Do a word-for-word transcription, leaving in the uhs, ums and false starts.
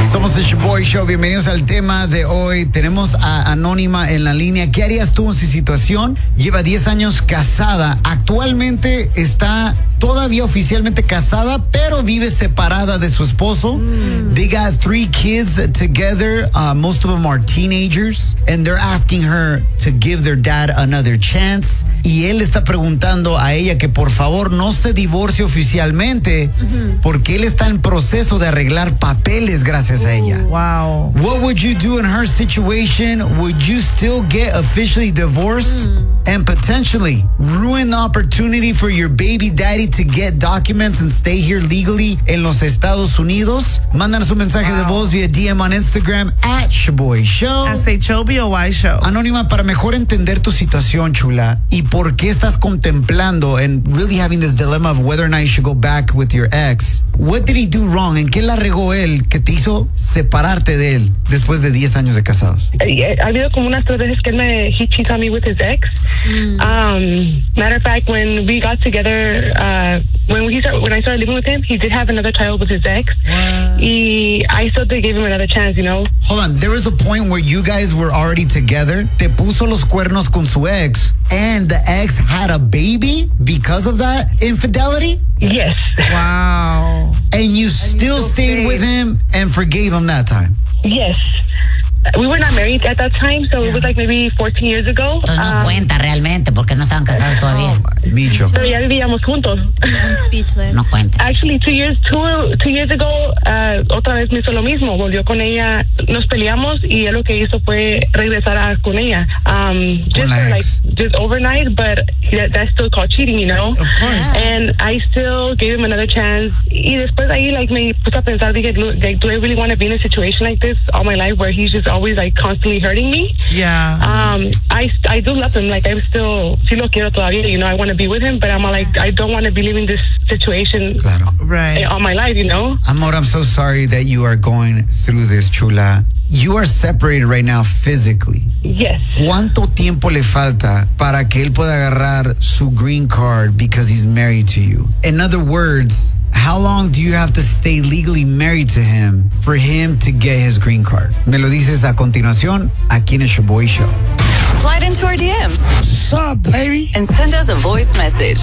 Somos el Shoboy Show, bienvenidos al tema de hoy. Tenemos a Anónima en la línea. ¿Qué harías tú en su situación? Lleva diez años casada, actualmente está todavía oficialmente casada, pero vive separada de su esposo. Mm. They got three kids together, uh, most of them are teenagers, and they're asking her to give their dad another chance. Y él está preguntando a ella que por favor no se divorcie oficialmente, mm-hmm. porque él está en proceso de arreglar papeles gracias a ella. Wow. What would you do in her situation? Would you still get officially divorced mm. and potentially ruin the opportunity for your baby daddy to get documents and stay here legally en los Estados Unidos? Mándanos un mensaje wow. de voz via D M on Instagram at Shoboy Show. S H O B O Y Show. Anónima, para mejor entender tu situación, chula, y por qué estás contemplando and really having this dilemma of whether or not you should go back with your ex. What did he do wrong? ¿En qué la regó él que te hizo separarte de él después de diez años de casados? Ha habido como unas tres veces que él me, he cheated on me with his ex. Mm. Um, matter of fact, when we got together, uh, when we start, when I started living with him, he did have another child with his ex. Wow. Y I still did give him another chance, you know. Hold on, there was a point where you guys were already together. Te puso los cuernos con su ex, and the ex had a baby because of that infidelity? Yes. Wow. And you still, and you still stayed, stayed with him and forgave him that time? Yes. We were not married at that time, so yeah. it was like maybe fourteen years ago. Entonces no um, cuenta realmente porque no estaban casados todavía. Oh, Micho. Pero ya vivíamos juntos. I'm speechless. No cuenta. Actually, two years, two, two years ago, uh, otra vez me hizo lo mismo. Volvió con ella, nos peleamos y él lo que hizo fue regresar a, con ella. Um, just for, like just overnight, but that, that's still called cheating, you know. Of course. And I still gave him another chance. Y después ahí, like, me puse a pensar, dije, like, do I really want to be in a situation like this all my life where he's just always like constantly hurting me? Yeah. Um, I I do love him. Like, I'm still, sí lo quiero todavía. You know, I want to be with him, but I'm like, I don't want to be living this situation claro. right. all my life. You know. Amor, I'm so sorry that you are going through this, chula. You are separated right now physically. Yes. ¿Cuánto tiempo le falta para que él pueda agarrar su green card because he's married to you? In other words, how long do you have to stay legally married to him for him to get his green card? Me lo dices a continuación aquí en el Shoboy Show. Slide into our D Ms. What's up, baby? And send us a voice message.